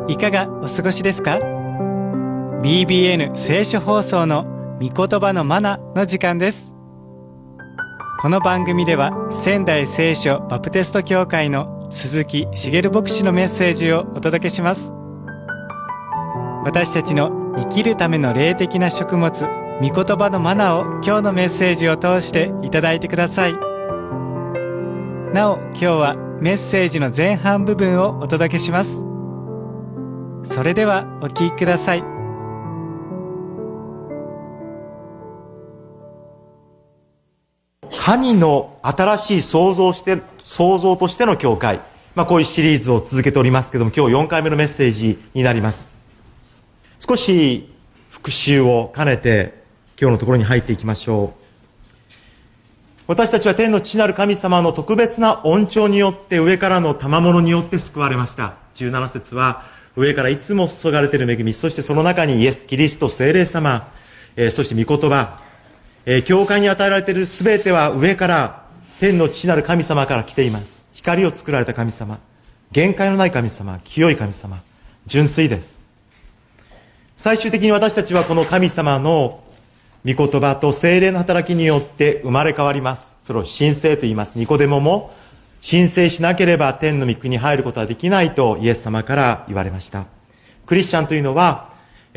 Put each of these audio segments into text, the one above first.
いかがお過ごしですか？ BBN 聖書放送の御言葉のマナの時間です。この番組では仙台聖書バプテスト教会の鈴木茂牧師のメッセージをお届けします。私たちの生きるための霊的な食物、御言葉のマナを今日のメッセージを通していただいてください。なお、今日はメッセージの前半部分をお届けします。それではお聞きください。 神の新しい創造としての教会、こういうシリーズを続けておりますけども、今日4回目のメッセージになります。少し復習を兼ねて今日のところに入っていきましょう。私たちは天の父なる神様の特別な恩寵によって上からの賜物によって救われました。17節は上からいつも注がれている恵み、そしてその中にイエス・キリスト、聖霊様、そして御言葉、教会に与えられているすべては上から天の父なる神様から来ています。光を作られた神様、限界のない神様、清い神様、純粋です。最終的に私たちはこの神様の御言葉と聖霊の働きによって生まれ変わります。それを神聖と言います。ニコデモも神聖しなければ天の御国に入ることはできないとイエス様から言われました。クリスチャンというのは、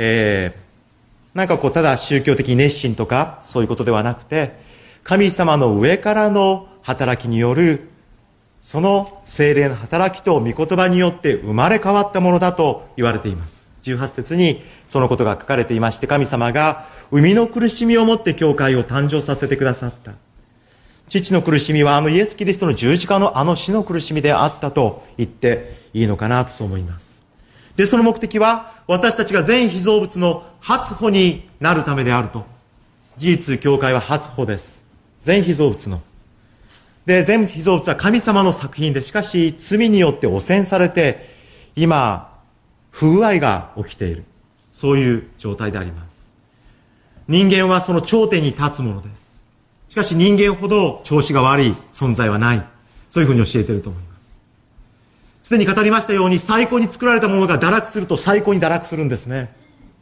ただ宗教的熱心とかそういうことではなくて、神様の上からの働きによるその聖霊の働きと御言葉によって生まれ変わったものだと言われています。18節にそのことが書かれていまして、神様が生みの苦しみをもって教会を誕生させてくださった。父の苦しみはイエス・キリストの十字架の死の苦しみであったと言っていいのかなとそう思います。で、その目的は私たちが全被造物の初歩になるためであると。事実、教会は初歩です。全被造物の。で、全被造物は神様の作品で、しかし罪によって汚染されて、今、不具合が起きている。そういう状態であります。人間はその頂点に立つものです。しかし人間ほど調子が悪い存在はない。そういうふうに教えていると思います。すでに語りましたように、最高に作られたものが堕落すると最高に堕落するんですね。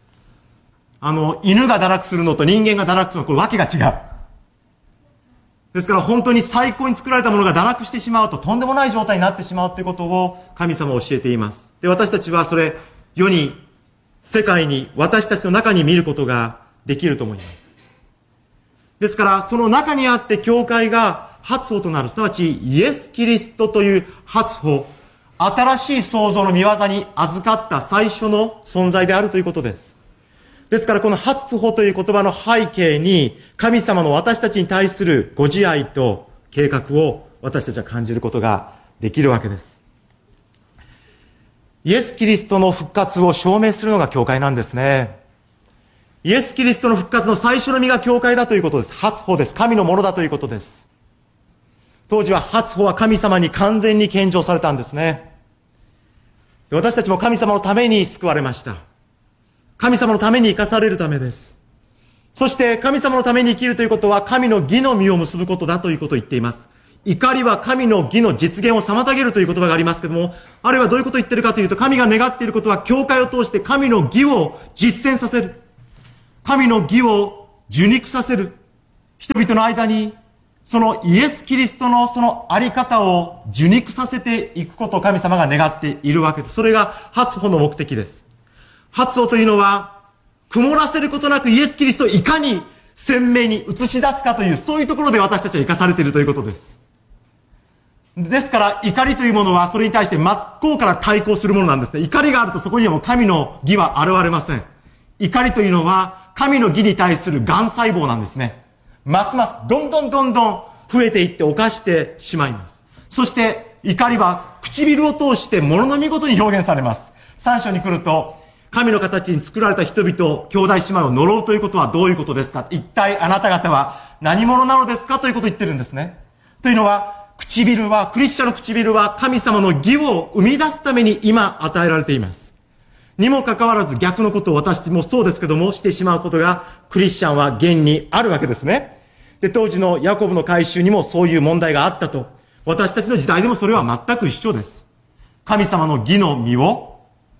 犬が堕落するのと人間が堕落するのはこれわけが違う。ですから本当に最高に作られたものが堕落してしまうととんでもない状態になってしまうということを神様は教えています。で、私たちはそれ、世に、世界に、私たちの中に見ることができると思います。ですから、その中にあって教会が初歩となる、すなわちイエス・キリストという初歩、新しい創造の御業に預かった最初の存在であるということです。ですからこの初歩という言葉の背景に神様の私たちに対するご自愛と計画を私たちは感じることができるわけです。イエス・キリストの復活を証明するのが教会なんですね。イエス・キリストの復活の最初の実が教会だということです。初歩です。神のものだということです。当時は初歩は神様に完全に献上されたんですね。私たちも神様のために救われました。神様のために生かされるためです。そして神様のために生きるということは神の義の実を結ぶことだということを言っています。怒りは神の義の実現を妨げるという言葉がありますけども、あれはどういうことを言っているかというと、神が願っていることは教会を通して神の義を実践させる。神の義を受肉させる。人々の間にそのイエス・キリストのそのあり方を受肉させていくことを神様が願っているわけです。それが初歩の目的です。初歩というのは、曇らせることなくイエス・キリストをいかに鮮明に映し出すかという、そういうところで私たちは生かされているということです。ですから、怒りというものはそれに対して真っ向から対抗するものなんですね。怒りがあるとそこにはもう神の義は現れません。怒りというのは神の義に対する癌細胞なんですね。ますますどんどん増えていって犯してしまいます。そして怒りは唇を通して物の見事に表現されます。3章に来ると、神の形に作られた人々、兄弟姉妹を呪うということはどういうことですか？一体あなた方は何者なのですか？ということを言ってるんですね。というのは、唇は、クリスチャンの唇は神様の義を生み出すために今与えられています。にもかかわらず逆のことを私もそうですけどもしてしまうことがクリスチャンは現にあるわけですね。で、当時のヤコブの改宗にもそういう問題があったと。私たちの時代でもそれは全く一緒です。神様の義の実を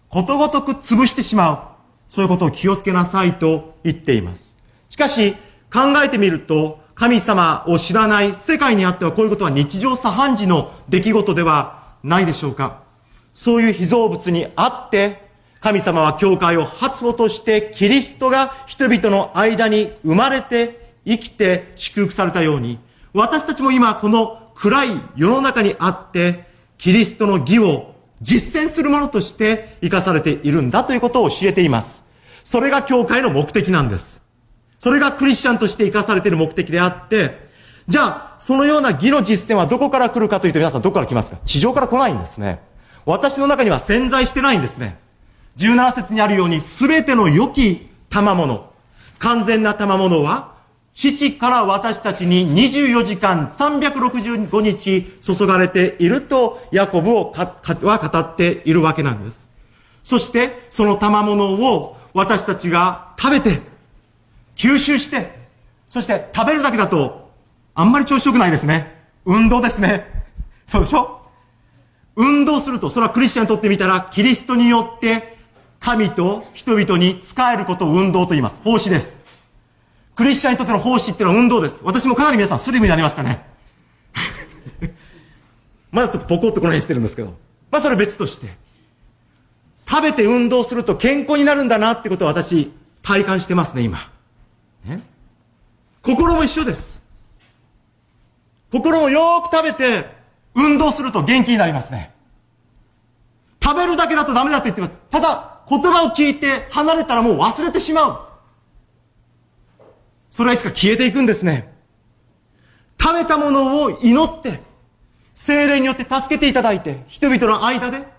ことごとく潰してしまう。そういうことを気をつけなさいと言っています。しかし、考えてみると、神様を知らない世界にあってはこういうことは日常茶飯事の出来事ではないでしょうか。そういう被造物にあって、神様は教会を発母としてキリストが人々の間に生まれて生きて祝福されたように、私たちも今この暗い世の中にあって、キリストの義を実践するものとして生かされているんだということを教えています。それが教会の目的なんです。それがクリスチャンとして生かされている目的であって、じゃあ、そのような義の実践はどこから来るかというと皆さんどこから来ますか？地上から来ないんですね。私の中には潜在してないんですね。17節にあるように、すべての良き賜物、完全な賜物は、父から私たちに24時間365日注がれていると、ヤコブは語っているわけなんです。そして、その賜物を私たちが食べて、吸収して、そして食べるだけだと、あんまり調子良くないですね。運動ですね。そうでしょ？運動すると、それはクリスチャンにとってみたら、キリストによって、神と人々に仕えることを運動と言います。奉仕です。クリスチャンにとっての奉仕っていうのは運動です。私もかなり皆さんスリムになりましたね。まだちょっとポコッとこの辺してるんですけど。まあそれ別として。食べて運動すると健康になるんだなってことを私、体感してますね、今。ね、心も一緒です。心もよーく食べて運動すると元気になりますね。食べるだけだとダメだと言ってます。ただ、言葉を聞いて離れたらもう忘れてしまう。それはいつか消えていくんですね。食べたものを祈って、聖霊によって助けていただいて、人々の間で、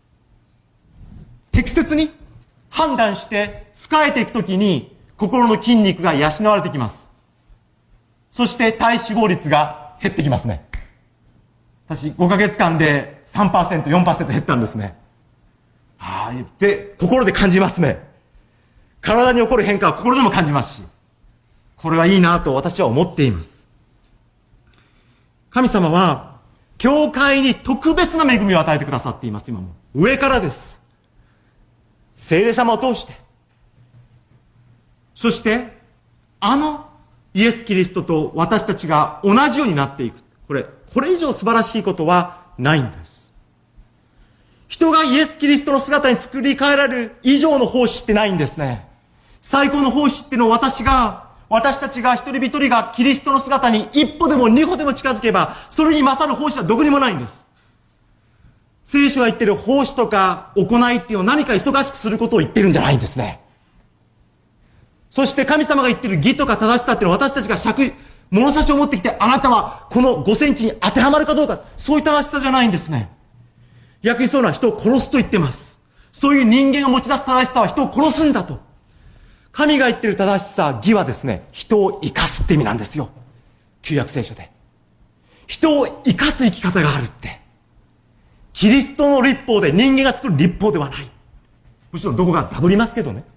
適切に判断して仕えていくときに、心の筋肉が養われてきます。そして体脂肪率が減ってきますね。私5ヶ月間で 3%、4% 減ったんですね。で、心で感じますね。体に起こる変化は心でも感じますし、これはいいなと私は思っています。神様は、教会に特別な恵みを与えてくださっています。今も。上からです。聖霊様を通して。そして、イエス・キリストと私たちが同じようになっていく。これ以上素晴らしいことはないんです。人がイエス・キリストの姿に作り変えられる以上の奉仕ってないんですね。最高の奉仕っていうのは私たちが一人一人がキリストの姿に一歩でも二歩でも近づけば、それに勝る奉仕はどこにもないんです。聖書が言ってる奉仕とか行いっていうのは何か忙しくすることを言ってるんじゃないんですね。そして神様が言ってる義とか正しさっていうのは私たちが物差しを持ってきて、あなたはこの5センチに当てはまるかどうか、そういう正しさじゃないんですね。逆にそういうのは人を殺すと言ってます。そういう人間が持ち出す正しさは人を殺すんだと。神が言ってる正しさ、義はですね、人を生かすって意味なんですよ。旧約聖書で。人を生かす生き方があるって。キリストの律法で人間が作る律法ではない。むしろどこかダブりますけどね。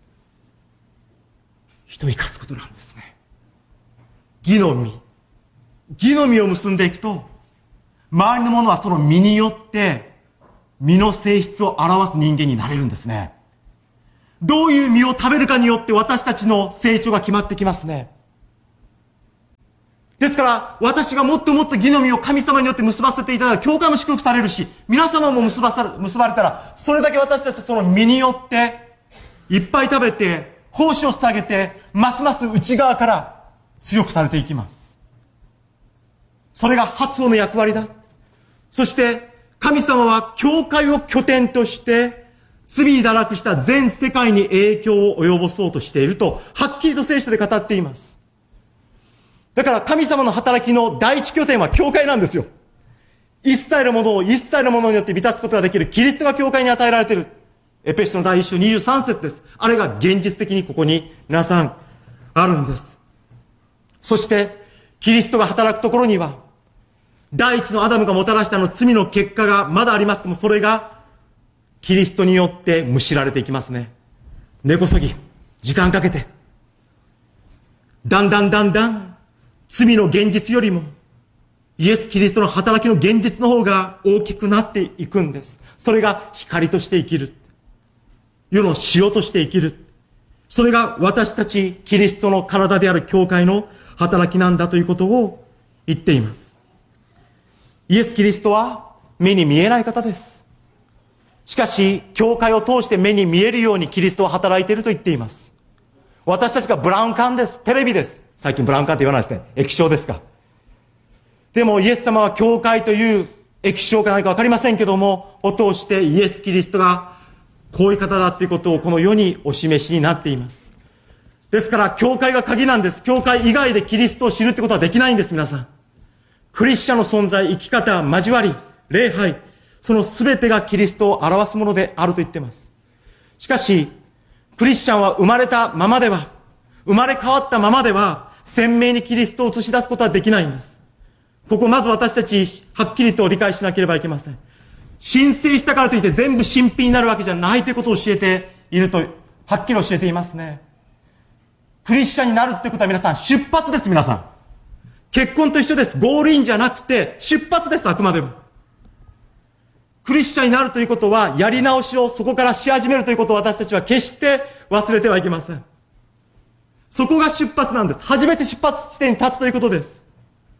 人を生かすことなんですね。義の実を結んでいくと、周りのものはその実によって、実の性質を表す人間になれるんですね。どういう実を食べるかによって私たちの成長が決まってきますね。ですから、私がもっともっと義の実を神様によって結ばせていただく、教会も祝福されるし、皆様も結ばれたら、それだけ私たちその実によって、いっぱい食べて、奉仕を捧げて、ますます内側から強くされていきます。それが発音の役割だ。そして、神様は教会を拠点として、罪に堕落した全世界に影響を及ぼそうとしていると、はっきりと聖書で語っています。だから神様の働きの第一拠点は教会なんですよ。一切のものによって満たすことができるキリストが教会に与えられている。エペソの第1章23節です。あれが現実的にここに皆さんあるんです。そして、キリストが働くところには、第一のアダムがもたらした罪の結果がまだありますけども、それがキリストによってむしられていきますね。根こそぎ、時間かけて、だんだん、罪の現実よりも、イエス・キリストの働きの現実の方が大きくなっていくんです。それが光として生きる。 世の塩として生きる。それが私たちキリストの体である教会の働きなんだということを言っています。イエス・キリストは目に見えない方です。しかし、教会を通して目に見えるようにキリストは働いていると言っています。私たちがブラウン管です。テレビです。最近ブラウン管って言わないですね。液晶ですか。でもイエス様は教会という液晶か何かわかりませんけども、を通してイエス・キリストがこういう方だということをこの世にお示しになっています。ですから、教会が鍵なんです。教会以外でキリストを知るってことはできないんです、皆さん。クリスチャンの存在、生き方、交わり、礼拝、その全てがキリストを表すものであると言っています。しかし、クリスチャンは生まれたままでは、生まれ変わったままでは、鮮明にキリストを映し出すことはできないんです。ここまず私たち、はっきりと理解しなければいけません。申請したからといって全部新品になるわけじゃないということを教えていると、はっきり教えていますね。クリスチャンになるということは皆さん、出発です、皆さん。結婚と一緒です。ゴールインじゃなくて、出発です、あくまでも。クリスチャンになるということは、やり直しをそこからし始めるということを私たちは決して忘れてはいけません。そこが出発なんです。初めて出発地点に立つということです。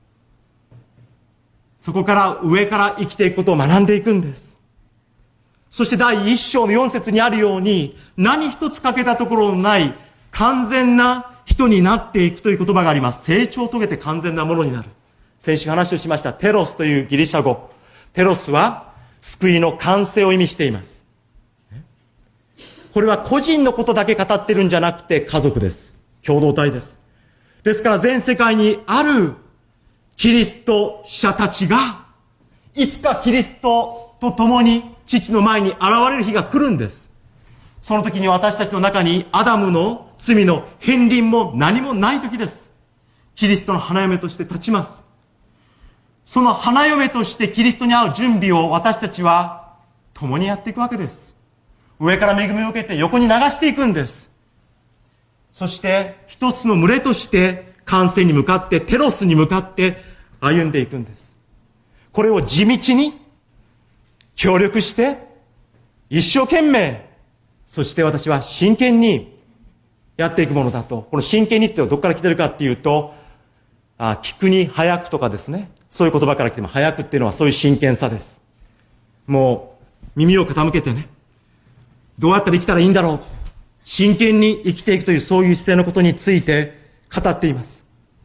そこから上から生きていくことを学んでいくんです。そして第1章の4節にあるように、何一つ欠けたところのない完全な人になっていくという言葉があります。成長を遂げて完全なものになる。先週話をしましたテロスというギリシャ語。テロスは救いの完成を意味しています。これは個人のことだけ語ってるんじゃなくて家族です。共同体です。ですから全世界にあるキリスト者たちが、いつかキリストと共に父の前に現れる日が来るんです。その時に私たちの中にアダムの罪の片鱗も何もない時です。キリストの花嫁として立ちます。その花嫁としてキリストに会う準備を私たちは共にやっていくわけです。上から恵みを受けて横に流していくんです。そして一つの群れとして完成に向かって、テロスに向かって歩んでいくんです。これを地道に協力して一生懸命、そして私は真剣にやっていくものだと。この真剣にってどこから来てるかっていうと、聞くに早くとかですね。そういう言葉から来ても、早くっていうのはそういう真剣さです。もう耳を傾けてね、どうやったら生きたらいいんだろう。真剣に生きていくというそういう姿勢のことについて語っています。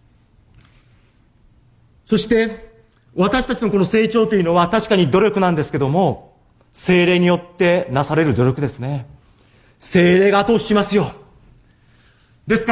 そして私たちのこの成長というのは確かに努力なんですけども、聖霊によってなされる努力ですね。聖霊が後押ししますよ。ですから、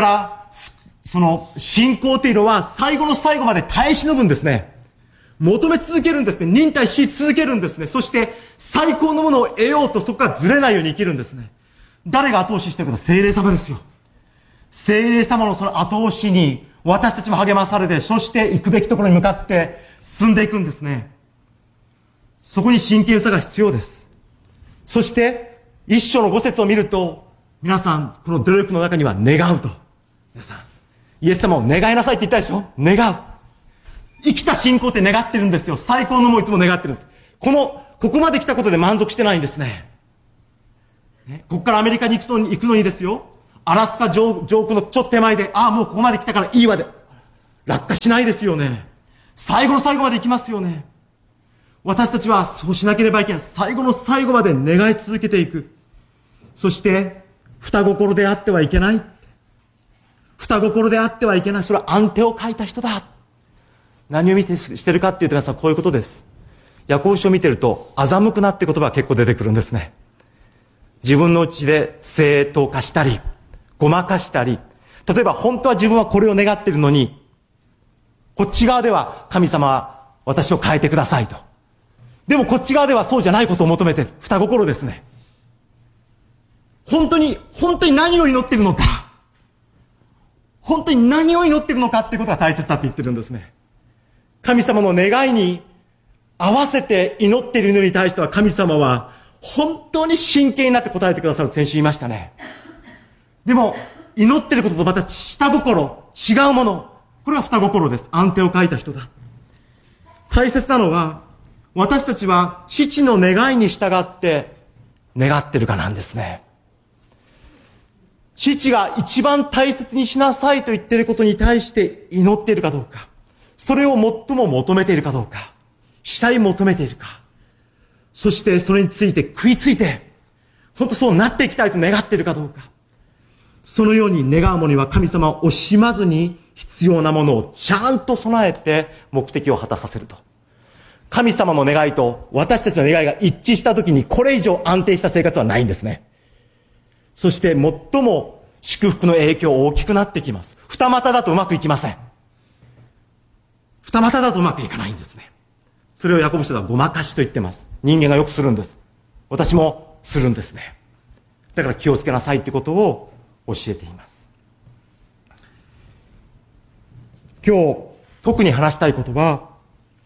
その信仰というのは最後の最後まで耐え忍ぶんですね。求め続けるんですね。忍耐し続けるんですね。そして最高のものを得ようとそこからずれないように生きるんですね。誰が後押ししてるか、聖霊様ですよ。聖霊様のその後押しに私たちも励まされて、そして行くべきところに向かって進んでいくんですね。そこに真剣さが必要です。そして一章の5節を見ると、皆さんこの努力の中には願うと。皆さんイエス様を願いなさいって言ったでしょ。願う。生きた信仰って願ってるんですよ。最高のもいつも願ってるんです。ここまで来たことで満足してないんですね。ここからアメリカに行くのにですよ。アラスカ上空のちょっと手前で、もうここまで来たからいいわで。落下しないですよね。最後の最後まで行きますよね。私たちはそうしなければいけない。最後の最後まで願い続けていく。そして、双心であってはいけない。双心であってはいけない。それは安定を書いた人だ。何を見てしてるかっていうと皆さんこういうことです。ヤコブ書を見てると、欺くなって言葉が結構出てくるんですね。自分のうちで正当化したり、ごまかしたり、例えば本当は自分はこれを願っているのに、こっち側では神様は私を変えてくださいと。でもこっち側ではそうじゃないことを求めている。双心ですね。本当に何を祈っているのか。本当に何を祈っているのかっていうことが大切だって言ってるんですね。神様の願いに合わせて祈っている祈りに対しては神様は本当に真剣になって答えてくださる。先週言いましたね。でも祈っていることとまた下心、違うもの、これは双心です。安定を書いた人だ。大切なのは私たちは父の願いに従って願ってるかなんですね。 父が一番大切にしなさいと言っていることに対して祈っているかどうか、それを最も求めているかどうか、したい求めているか、そしてそれについて食いついて、本当そうなっていきたいと願っているかどうか、そのように願う者には神様を惜しまずに必要なものをちゃんと備えて目的を果たさせると。神様の願いと私たちの願いが一致したときにこれ以上安定した生活はないんですね。そして最も祝福の影響大きくなってきます。二股だとうまくいきません。二股だとうまくいかないんですね。それをヤコブ書ではごまかしと言ってます。人間がよくするんです。私もするんですね。だから気をつけなさいってことを教えています。今日特に話したいことは、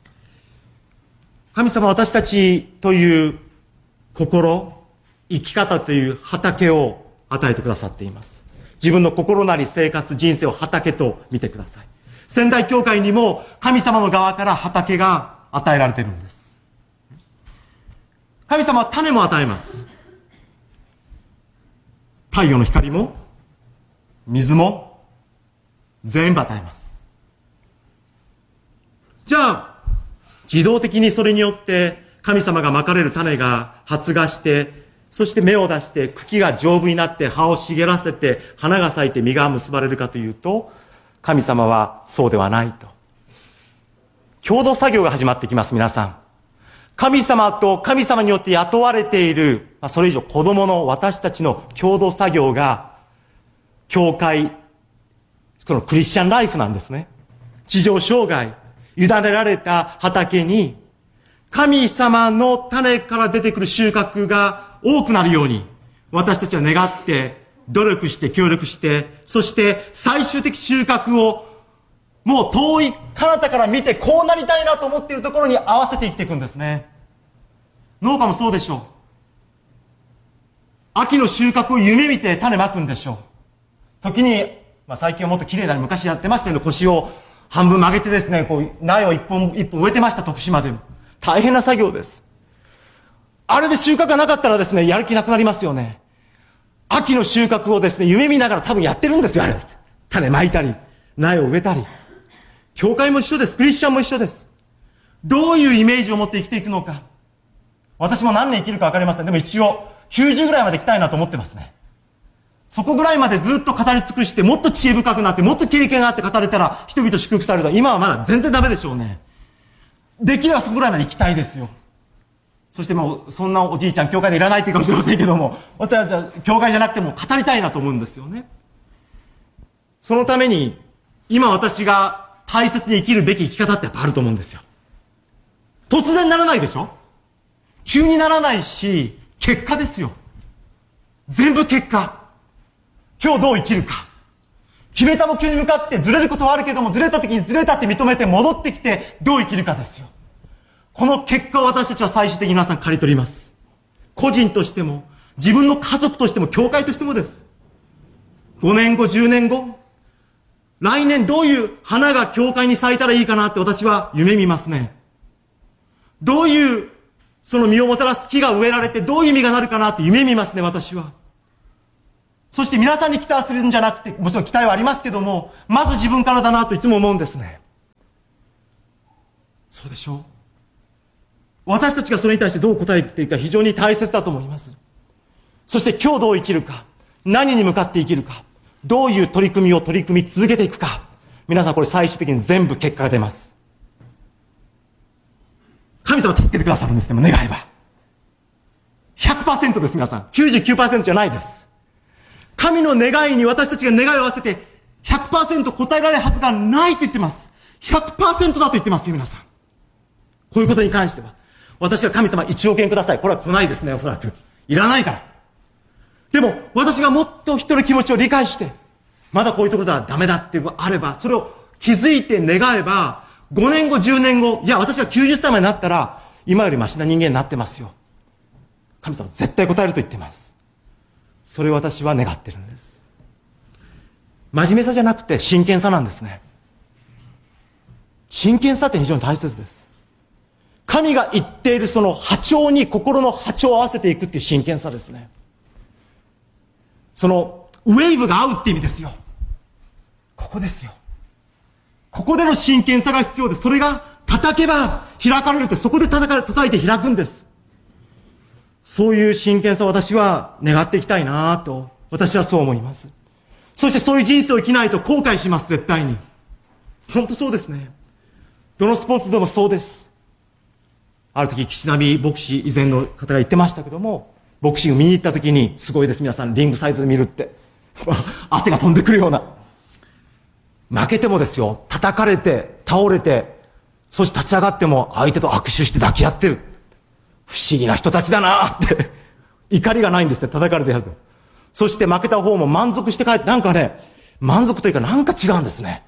神様は私たちという心、生き方という畑を与えてくださっています。自分の心なり生活、人生を畑と見てください。仙台教会にも神様の側から畑が与えられているんです。神様は種も与えます。太陽の光も、水も、全部与えます。じゃあ、自動的にそれによって神様がまかれる種が発芽して、そして芽を出して茎が丈夫になって葉を茂らせて花が咲いて実が結ばれるかというと、神様はそうではないと。共同作業が始まってきます、皆さん。神様と神様によって雇われている、それ以上子供の私たちの共同作業が、教会、そのクリスチャンライフなんですね。地上生涯、委ねられた畑に、神様の種から出てくる収穫が多くなるように、私たちは願って、努力して、協力して、そして最終的収穫を、もう遠い彼方から見てこうなりたいなと思っているところに合わせて生きていくんですね。農家もそうでしょう。秋の収穫を夢見て種まくんでしょう。時に、最近はもっと綺麗な昔やってましたよね。腰を半分曲げてですね、苗を一本植えてました、徳島でも。大変な作業です。あれで収穫がなかったらですね、やる気なくなりますよね。秋の収穫をですね、夢見ながら多分やってるんですよ、あれ。種まいたり、苗を植えたり。教会も一緒です。クリスチャンも一緒です。どういうイメージを持って生きていくのか。私も何年生きるか分かりません。でも一応、90ぐらいまで来たいなと思ってますね。そこぐらいまでずっと語り尽くして、もっと知恵深くなって、もっと経験があって語れたら、人々祝福されると、今はまだ全然ダメでしょうね。できればそこぐらいまで行きたいですよ。そしてもう、そんなおじいちゃん、教会でいらないって言うかもしれませんけども、私はじゃあ、教会じゃなくても語りたいなと思うんですよね。そのために、今私が大切に生きるべき生き方ってやっぱあると思うんですよ。突然ならないでしょ？急にならないし、結果ですよ。全部結果。今日どう生きるか。決めた目標に向かってずれることはあるけども、ずれた時にずれたって認めて戻ってきてどう生きるかですよ。この結果を私たちは最終的に皆さん刈り取ります。個人としても、自分の家族としても、教会としてもです。5年後、10年後、来年どういう花が教会に咲いたらいいかなって私は夢見ますね。どういうその実をもたらす木が植えられてどういう実がなるかなって夢見ますね、私は。そして皆さんに期待するんじゃなくて、もちろん期待はありますけども、まず自分からだなといつも思うんですね。そうでしょう。私たちがそれに対してどう答えていくか非常に大切だと思います。そして今日どう生きるか、何に向かって生きるか、どういう取り組みを取り組み続けていくか、皆さんこれ最終的に全部結果が出ます。神様助けてくださるんですね、願えば。100% です、皆さん。99% じゃないです。神の願いに私たちが願いを合わせて 100% 答えられるはずがないと言ってます。100% だと言ってますよ、皆さん。こういうことに関しては。私が神様1億円ください。これは来ないですね、おそらく。いらないから。でも、私がもっと人の気持ちを理解して、まだこういうところではダメだっていうのがあれば、それを気づいて願えば、5年後、10年後、いや、私が90歳までになったら、今よりマシな人間になってますよ。神様絶対答えると言ってます。それを私は願ってるんです。真面目さじゃなくて真剣さなんですね。真剣さって非常に大切です。神が言っているその波長に心の波長を合わせていくっていう真剣さですね。そのウェーブが合うって意味ですよ。ここですよ。ここでの真剣さが必要です。それが叩けば開かれるって、そこで叩いて開くんです。そういう真剣さを私は願っていきたいなと、私はそう思います。そしてそういう人生を生きないと後悔します、絶対に。本当そうですね。どのスポーツでもそうです。ある時、岸波牧師以前の方が言ってましたけども、ボクシング見に行った時に、すごいです、皆さん、リングサイドで見るって。汗が飛んでくるような。負けてもですよ、叩かれて、倒れて、そして立ち上がっても相手と握手して抱き合ってる。不思議な人たちだなって。怒りがないんですね、叩かれてやると。そして負けた方も満足して帰って、なんかね、満足というかなんか違うんですね。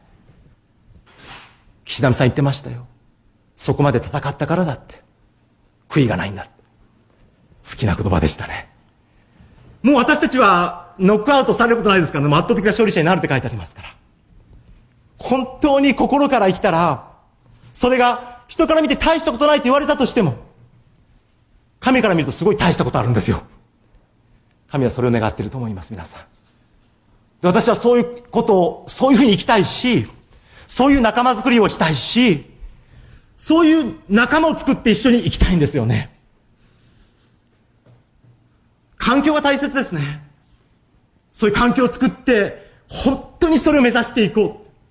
岸波さん言ってましたよ。そこまで戦ったからだって。悔いがないんだって。好きな言葉でしたね。もう私たちはノックアウトされることないですからね、圧倒的な勝利者になるって書いてありますから。本当に心から生きたら、それが人から見て大したことないと言われたとしても、神から見るとすごい大したことあるんですよ。神はそれを願っていると思います、皆さん。で、私はそういうことを、そういうふうに生きたいし、そういう仲間づくりをしたいし、そういう仲間を作って一緒に生きたいんですよね。環境が大切ですね。そういう環境を作って、本当にそれを目指していこう。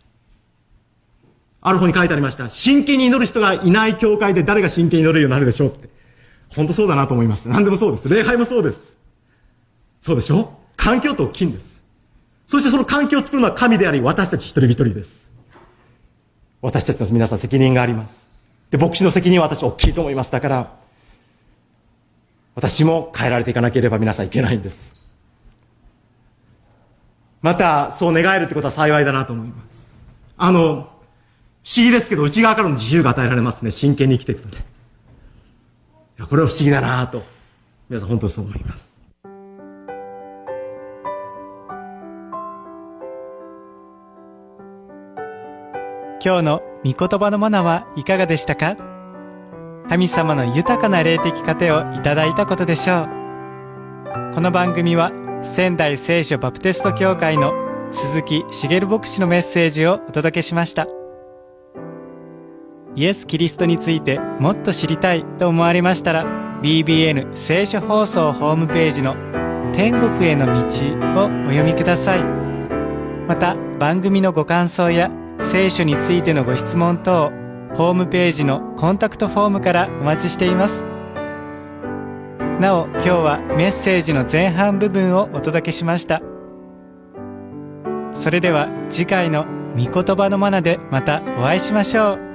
ある本に書いてありました。真剣に祈る人がいない教会で誰が真剣に祈れるようになるでしょうって。本当そうだなと思いました。何でもそうです。礼拝もそうです。そうでしょ？環境って大きいんです。そしてその環境を作るのは神であり、私たち一人一人です。私たちの皆さん責任があります。で、牧師の責任は私大きいと思います。だから、私も変えられていかなければ皆さんいけないんです。また、そう願えるってことは幸いだなと思います。不思議ですけど、内側からの自由が与えられますね。真剣に生きていくとね。いや、これは不思議だなと。皆さん本当にそう思います。 今日の御言葉のマナはいかがでしたか？神様の豊かな霊的糧をいただいたことでしょう。この番組は仙台聖書バプテスト教会の鈴木茂牧師のメッセージをお届けしました。イエス・キリストについてもっと知りたいと思われましたら、 BBN 聖書放送ホームページの天国への道をお読みください。また番組のご感想や聖書についてのご質問等、ホームページのコンタクトフォームからお待ちしています。なお、今日はメッセージの前半部分をお届けしました。それでは次回の御言葉のマナでまたお会いしましょう。